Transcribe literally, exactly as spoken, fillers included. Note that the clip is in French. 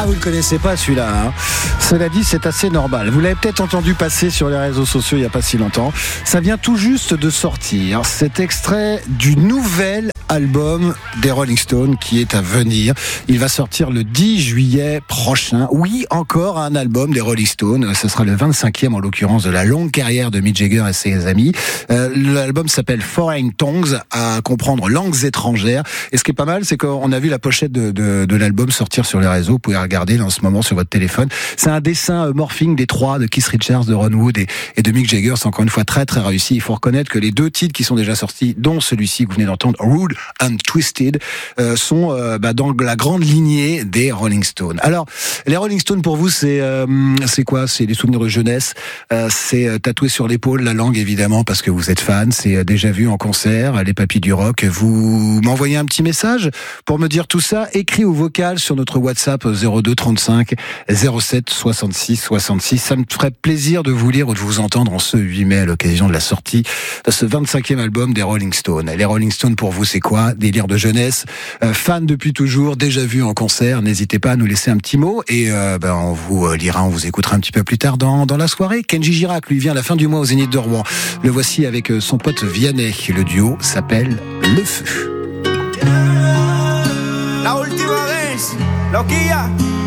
Ah, vous ne le connaissez pas celui-là, hein. Cela dit, c'est assez normal. Vous l'avez peut-être entendu passer sur les réseaux sociaux il n'y a pas si longtemps. Ça vient tout juste de sortir. Cet extrait du nouvel album des Rolling Stones qui est à venir. Il va sortir le dix juillet prochain. Oui, encore un album des Rolling Stones. Ce sera le vingt-cinquième en l'occurrence de la longue carrière de Mick Jagger et ses amis. Euh, l'album s'appelle Foreign Tongues, à comprendre langues étrangères. Et ce qui est pas mal, c'est qu'on a vu la pochette de, de, de l'album sortir sur les réseaux. Vous pouvez regarder là, en ce moment sur votre téléphone. C'est un dessin morphing des trois, de Keith Richards, de Ron Wood et, et de Mick Jagger. C'est encore une fois très très réussi. Il faut reconnaître que les deux titres qui sont déjà sortis, dont celui-ci que vous venez d'entendre, Rude and Twisted, euh, sont euh, bah, dans la grande lignée des Rolling Stones. Alors, les Rolling Stones pour vous, c'est euh, c'est quoi? C'est des souvenirs de jeunesse. Euh, c'est euh, tatoué sur l'épaule la langue évidemment parce que vous êtes fan. C'est euh, déjà vu en concert, les papis du rock. Vous m'envoyez un petit message pour me dire tout ça, écrit ou vocal sur notre WhatsApp zéro deux trente-cinq zéro sept soixante-six soixante-six. Ça me ferait plaisir de vous lire ou de vous entendre en ce huit mai à l'occasion de la sortie de ce vingt-cinquième album des Rolling Stones. Les Rolling Stones pour vous, c'est quoi? Délire de jeunesse, euh, fan depuis toujours, déjà vu en concert. N'hésitez pas à nous laisser un petit mot et euh, ben, on vous euh, lira, on vous écoutera un petit peu plus tard dans, dans la soirée. Kenji Girac, lui, vient à la fin du mois au Zénith de Rouen. Le voici avec euh, son pote Vianney. Le duo s'appelle Le Feu. La última vez, loquilla.